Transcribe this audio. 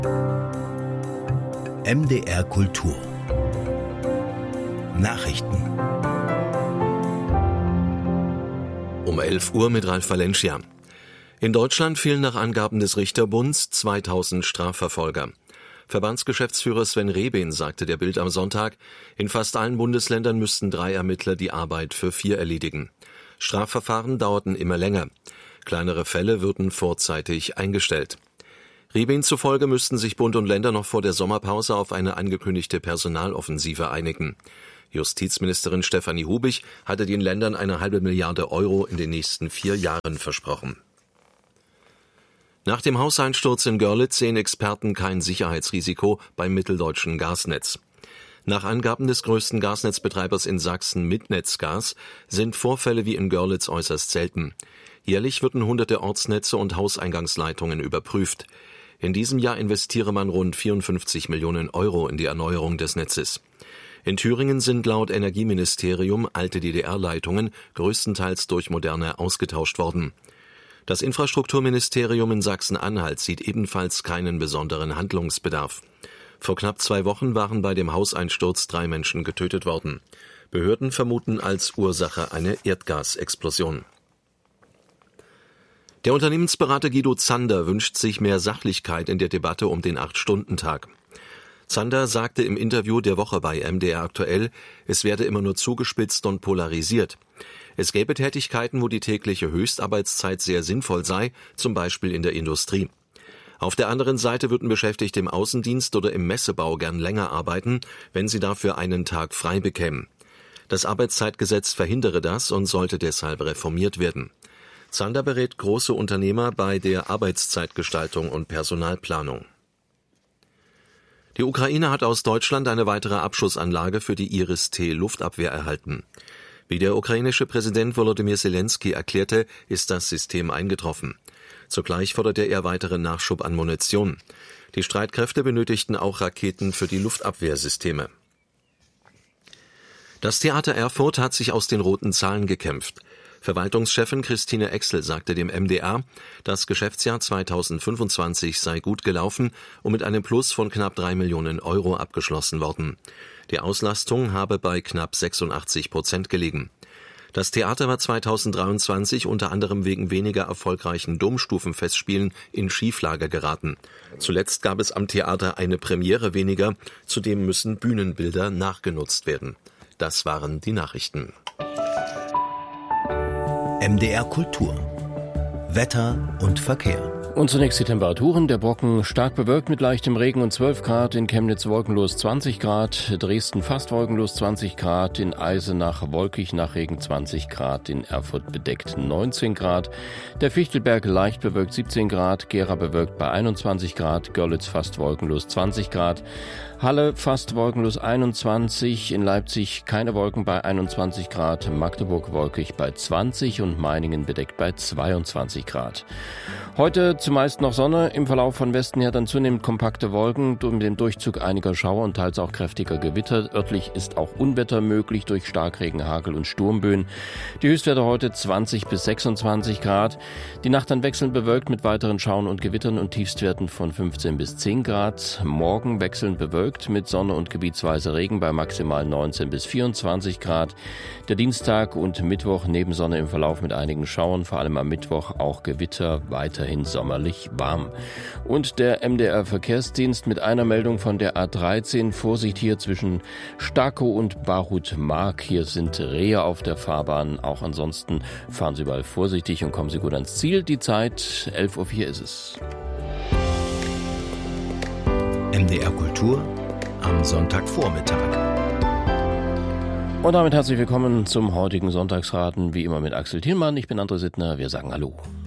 MDR Kultur Nachrichten. Um 11 Uhr mit Ralf Valencia. In Deutschland fehlen nach Angaben des Richterbunds 2000 Strafverfolger. Verbandsgeschäftsführer Sven Rehben sagte der Bild am Sonntag, in fast allen Bundesländern müssten 3 Ermittler die Arbeit für 4 erledigen. Strafverfahren dauerten immer länger. Kleinere Fälle würden vorzeitig eingestellt. Rehben zufolge müssten sich Bund und Länder noch vor der Sommerpause auf eine angekündigte Personaloffensive einigen. Justizministerin Stefanie Hubig hatte den Ländern eine halbe Milliarde Euro in den nächsten 4 Jahren versprochen. Nach dem Hauseinsturz in Görlitz sehen Experten kein Sicherheitsrisiko beim mitteldeutschen Gasnetz. Nach Angaben des größten Gasnetzbetreibers in Sachsen, Midnetzgas, sind Vorfälle wie in Görlitz äußerst selten. Jährlich würden hunderte Ortsnetze und Hauseingangsleitungen überprüft. In diesem Jahr investiere man rund 54 Millionen Euro in die Erneuerung des Netzes. In Thüringen sind laut Energieministerium alte DDR-Leitungen größtenteils durch moderne ausgetauscht worden. Das Infrastrukturministerium in Sachsen-Anhalt sieht ebenfalls keinen besonderen Handlungsbedarf. Vor knapp 2 Wochen waren bei dem Hauseinsturz 3 Menschen getötet worden. Behörden vermuten als Ursache eine Erdgasexplosion. Der Unternehmensberater Guido Zander wünscht sich mehr Sachlichkeit in der Debatte um den 8-Stunden-Tag. Zander sagte im Interview der Woche bei MDR aktuell, es werde immer nur zugespitzt und polarisiert. Es gäbe Tätigkeiten, wo die tägliche Höchstarbeitszeit sehr sinnvoll sei, zum Beispiel in der Industrie. Auf der anderen Seite würden Beschäftigte im Außendienst oder im Messebau gern länger arbeiten, wenn sie dafür einen Tag frei bekämen. Das Arbeitszeitgesetz verhindere das und sollte deshalb reformiert werden. Zander berät große Unternehmer bei der Arbeitszeitgestaltung und Personalplanung. Die Ukraine hat aus Deutschland eine weitere Abschussanlage für die Iris-T-Luftabwehr erhalten. Wie der ukrainische Präsident Volodymyr Zelensky erklärte, ist das System eingetroffen. Zugleich forderte er weiteren Nachschub an Munition. Die Streitkräfte benötigten auch Raketen für die Luftabwehrsysteme. Das Theater Erfurt hat sich aus den roten Zahlen gekämpft. Verwaltungschefin Christine Exel sagte dem MDR, das Geschäftsjahr 2025 sei gut gelaufen und mit einem Plus von knapp 3 Millionen Euro abgeschlossen worden. Die Auslastung habe bei knapp 86% gelegen. Das Theater war 2023 unter anderem wegen weniger erfolgreichen Domstufenfestspielen in Schieflage geraten. Zuletzt gab es am Theater eine Premiere weniger, zudem müssen Bühnenbilder nachgenutzt werden. Das waren die Nachrichten. MDR Kultur Wetter und Verkehr. Und zunächst die Temperaturen. Der Brocken stark bewölkt mit leichtem Regen und 12 Grad, in Chemnitz wolkenlos 20 Grad, Dresden fast wolkenlos 20 Grad, in Eisenach wolkig nach Regen 20 Grad, in Erfurt bedeckt 19 Grad, der Fichtelberg leicht bewölkt 17 Grad, Gera bewölkt bei 21 Grad, Görlitz fast wolkenlos 20 Grad, Halle fast wolkenlos 21, in Leipzig keine Wolken bei 21 Grad, Magdeburg wolkig bei 20 und Meiningen bedeckt bei 22 Grad. Heute zumeist noch Sonne, im Verlauf von Westen her dann zunehmend kompakte Wolken, mit dem Durchzug einiger Schauer und teils auch kräftiger Gewitter. Örtlich ist auch Unwetter möglich durch Starkregen, Hagel und Sturmböen. Die Höchstwerte heute 20 bis 26 Grad. Die Nacht dann wechselnd bewölkt mit weiteren Schauern und Gewittern und Tiefstwerten von 15 bis 10 Grad. Morgen wechselnd bewölkt mit Sonne und gebietsweise Regen bei maximal 19 bis 24 Grad. Der Dienstag und Mittwoch neben Sonne im Verlauf mit einigen Schauern, vor allem am Mittwoch auch Gewitter, weiterhin sommerlich warm. Und der MDR-Verkehrsdienst mit einer Meldung von der A13. Vorsicht hier zwischen Starkow und Barut-Mark. Hier sind Rehe auf der Fahrbahn. Auch ansonsten fahren Sie überall vorsichtig und kommen Sie gut ans Ziel. Die Zeit 11:04 Uhr ist es. MDR Kultur am Sonntagvormittag. Und damit herzlich willkommen zum heutigen Sonntagsraten, wie immer mit Axel Thielmann. Ich bin André Sittner, wir sagen Hallo.